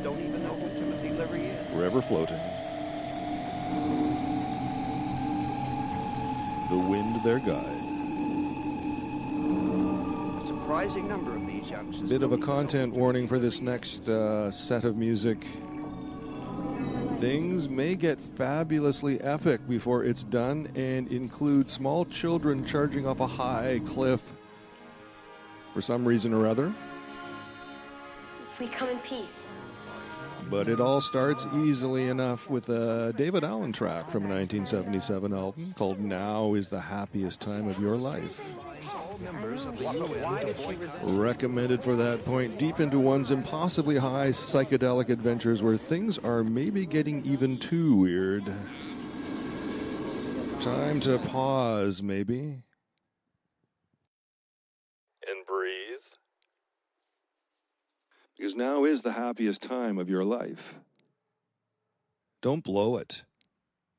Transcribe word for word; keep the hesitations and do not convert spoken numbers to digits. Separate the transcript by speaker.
Speaker 1: don't even know who Timothy Leary is.
Speaker 2: Forever floating. The wind their guide.
Speaker 1: A surprising number of these youngsters.
Speaker 2: Bit of a
Speaker 1: don't even know
Speaker 2: content
Speaker 1: who
Speaker 2: warning for
Speaker 1: Timothy
Speaker 2: this
Speaker 1: Leary
Speaker 2: next uh, set of music. Things may get fabulously epic before it's done and include small children charging off a high cliff for some reason or other.
Speaker 3: If we come in peace.
Speaker 2: But it all starts easily enough with a David Allen track from a nineteen seventy-seven album called Now is the Happiest Time of Your Life. Recommended for that point deep into one's impossibly high psychedelic adventures where things are maybe getting even too weird. Time to pause, maybe. And breathe. Because now is the happiest time of your life. Don't blow it.